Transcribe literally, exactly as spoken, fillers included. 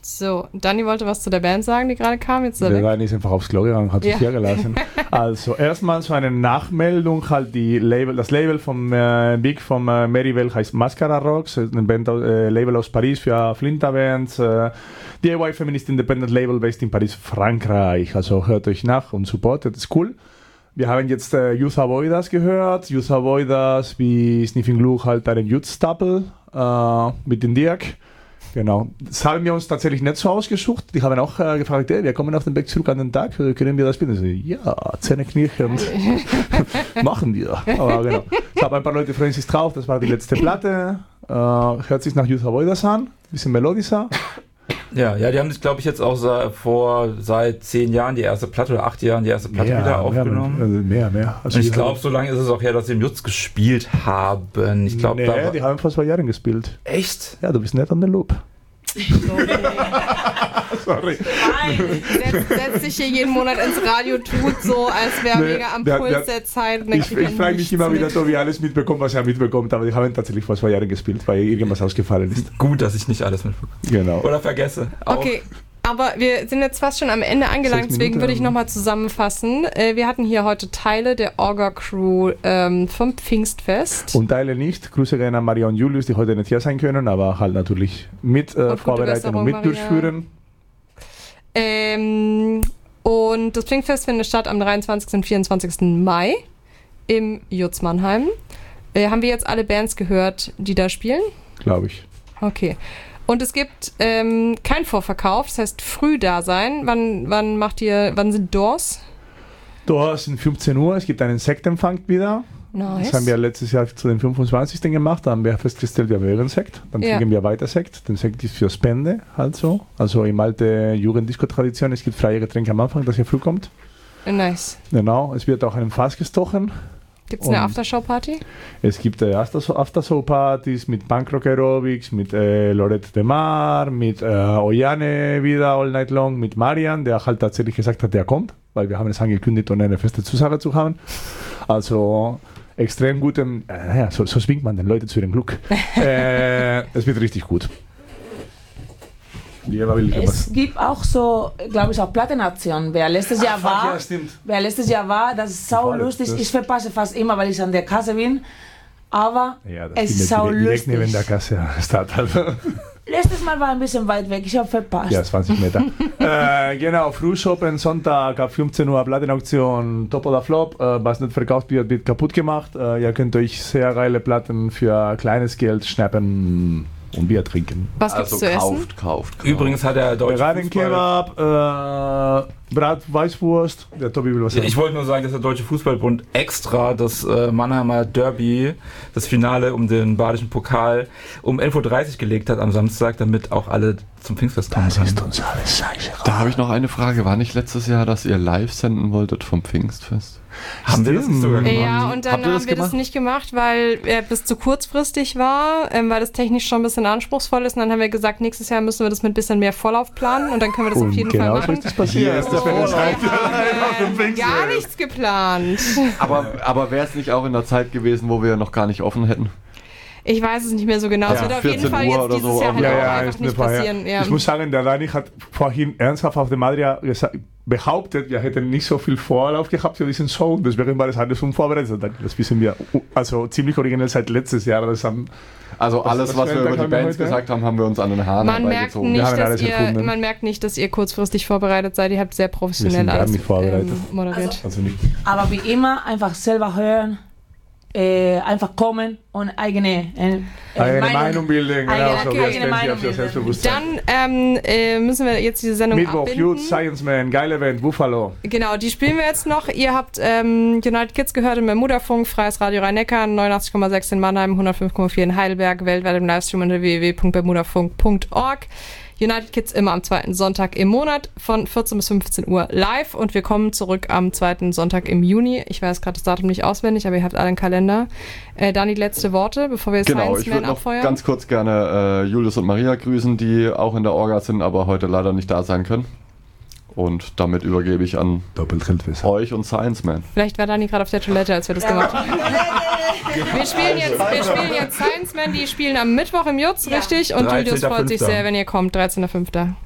So, Dani wollte was zu der Band sagen, die gerade kam. Jetzt der Dani ist einfach aufs Klo gegangen, hat sich ja. hier gelassen. Also erstmal so eine Nachmeldung, halt die Label, das Label vom äh, Big vom äh, Merivale heißt Mascara Rocks, ein Band, äh, Label aus Paris für Flinterbands, äh, D I Y Feminist Independent Label based in Paris, Frankreich. Also hört euch nach und supportet, das ist cool. Wir haben jetzt äh, Youth Avoiders gehört. Youth Avoiders wie Sniffing Glue halt einen Youth Staple äh, mit dem Dirk. Genau. Das haben wir uns tatsächlich nicht so ausgesucht. Die haben auch äh, gefragt, hey, wir kommen auf den Weg zurück an den Tag, können wir das bitte? So, ja, Zähne knirschend. Machen wir. Aber genau. Ich habe ein paar Leute freuen sich drauf, das war die letzte Platte. Äh, hört sich nach Youth Avoiders an, bisschen melodischer. Ja, ja, die haben sich, glaube ich, jetzt auch sa- vor seit zehn Jahren die erste Platte oder acht Jahren die erste Platte mehr, wieder aufgenommen. Mehr, also mehr, mehr. Also ich glaube, so lange ist es auch her, dass sie im Jutz gespielt haben. Ich glaube, nee, da war die haben vor zwei Jahren gespielt. Echt? Ja, du bist nicht an der Loop. Sorry. Nein, setzt setz sich hier jeden Monat ins Radio, tut so, als wäre Nee, mega am der- Puls der- der Zeit. Und Ich, ich frage mich immer wieder, mit. Tobi alles mitbekommt, was er mitbekommt, aber die haben tatsächlich vor zwei Jahren gespielt, weil irgendwas ausgefallen ist. Gut, dass ich nicht alles mitbekomme. Genau. Oder vergesse. Auch. Okay, aber wir sind jetzt fast schon am Ende angelangt, Sechs deswegen Minuten. würde ich nochmal zusammenfassen. Äh, Wir hatten hier heute Teile der Orga-Crew ähm, vom Pfingstfest. Und Teile nicht. Grüße gerne an Maria und Julius, die heute nicht hier sein können, aber halt natürlich mit äh, gute vorbereiten und mit Besserung, durchführen. Ähm, und das Pfingstfest findet statt am dreiundzwanzigsten und vierundzwanzigsten Mai im Jutz Mannheim. Äh, haben wir jetzt alle Bands gehört, die da spielen? Glaube ich. Okay. Und es gibt ähm, kein Vorverkauf, das heißt früh da sein. Wann, wann macht ihr, wann sind Doors? Doors sind fünfzehn Uhr, es gibt einen Sektempfang wieder. Nice. Das haben wir letztes Jahr zu den fünfundzwanzigsten gemacht, da haben wir festgestellt, wir haben Sekt. Dann Ja. kriegen wir weiter Sekt. Den Sekt ist für Spende, halt so. Also im alte Jugenddisco-Tradition, es gibt freie Getränke am Anfang, dass ihr früh kommt. Nice. Genau, es wird auch ein Fass gestochen. Gibt es eine Und- Aftershow-Party? Es gibt äh, Aftershow-Partys mit Punkrock Aerobics, mit äh, Lorette de Mar, mit äh, Oyane wieder all night long, mit Marian, der halt tatsächlich gesagt hat, der kommt, weil wir haben es angekündigt, um eine feste Zusage zu haben. Also extrem gutem, äh, naja, so, so zwingt man den Leute zu ihrem Glück. äh, es wird richtig gut. Lieva will Es was. gibt auch so, glaube ich, auch Plattenaktionen. Wer letztes Jahr fuck, war, ja, stimmt. wer letztes Jahr war, das ist sau Voll, lustig. das- Ich verpasse fast immer, weil ich an der Kasse bin. Aber Ja, das es ist findet sau direkt, direkt lustig. neben der Kasse statt. Also. Letztes Mal war ein bisschen weit weg, ich habe verpasst. Ja, zwanzig Meter. äh, genau, Frühshoppen, Sonntag ab fünfzehn Uhr Plattenauktion, Top oder Flop. Äh, was nicht verkauft wird, wird kaputt gemacht. Äh, ihr könnt euch sehr geile Platten für kleines Geld schnappen und Bier trinken. Was gibt's Also zu essen? kauft, kauft, kauft. Übrigens hat der deutsche Veganen Fußball... Kebab, äh, Brat, Weißwurst. Der Tobi will was Ja, sagen. ich wollte nur sagen, dass der Deutsche Fußballbund extra das äh, Mannheimer Derby, das Finale um den badischen Pokal, um elf Uhr dreißig gelegt hat am Samstag, damit auch alle zum Pfingstfest kommen Das ist können. uns alles scheiße. Da habe ich noch eine Frage. War nicht letztes Jahr, dass ihr live senden wolltet vom Pfingstfest? Haben wir das nicht sogar gemacht? Ja, und dann Habt ihr das haben wir das gemacht? nicht gemacht, weil er bis zu kurzfristig war, ähm, weil das technisch schon ein bisschen anspruchsvoll ist. Und dann haben wir gesagt, nächstes Jahr müssen wir das mit ein bisschen mehr Vorlauf planen und dann können wir das auf Und jeden genau Fall so machen. ist das passiert. Hier ist der Das wäre Vorlauf. Zeit. Wir haben gar nichts geplant. Aber, aber wäre es nicht auch in der Zeit gewesen, wo wir noch gar nicht offen hätten? Ich weiß es nicht mehr so genau. Es Ja, wird auf jeden vierzehn Fall Uhr jetzt oder dieses so, Jahr halt aber- auch Ja, ja, einfach ist eine nicht Frage. passieren. Ja. Ich muss sagen, der Dani hat vorhin ernsthaft auf dem Adria gesa- behauptet, wir hätten nicht so viel Vorlauf gehabt für diesen Song, deswegen war das alles unvorbereitet. Das wissen wir, also ziemlich originell seit letztes Jahr. Das haben, Also Was- alles, was was, für wir einen über Tag die haben wir Bands heute? gesagt haben, haben wir uns an den Haaren Man merkt, herbeigezogen. nicht, Wir haben dass alles ihr, erfunden. man merkt nicht, dass ihr kurzfristig vorbereitet seid. Ihr habt sehr Wir professionell sind gar alles nicht vorbereitet. ähm, moderiert. also nicht. Aber wie immer, einfach selber hören, äh, einfach kommen und eigene, äh, äh, Eine Meinung bilden, genau, eigene- so eigene wie es denn Meinung hier für bilden. Selbstbewusstsein. Dann ähm, äh, müssen wir jetzt diese Sendung Mittwoch, abbinden. Youth, Science Man, geile Band, Buffalo. Genau, die spielen wir jetzt noch. Ihr habt ähm, United Kids gehört im Bermuda-Funk, Freies Radio Rhein-Neckar, neunundachtzig Komma sechs in Mannheim, hundertfünf Komma vier in Heidelberg, weltweit im Livestream unter w w w punkt bermudafunk punkt org. United Kids immer am zweiten Sonntag im Monat von vierzehn bis fünfzehn Uhr live und wir kommen zurück am zweiten Sonntag im Juni. Ich weiß gerade das Datum nicht auswendig, aber ihr habt alle einen Kalender. Äh, Dani, letzte Worte, bevor wir Genau, Science ich Man würde noch abfeuern. ganz kurz gerne äh, Julius und Maria grüßen, die auch in der Orga sind, aber heute leider nicht da sein können. Und damit übergebe ich an Doppeltrendwisser. euch und Science Man. Vielleicht war Dani gerade auf der Toilette, als wir das gemacht haben. Wir spielen jetzt, wir spielen jetzt Science Man, die spielen am Mittwoch im Jutz, Ja. richtig? Und Julius dreizehnter freut sich fünfter sehr, wenn ihr kommt, dreizehnter fünfter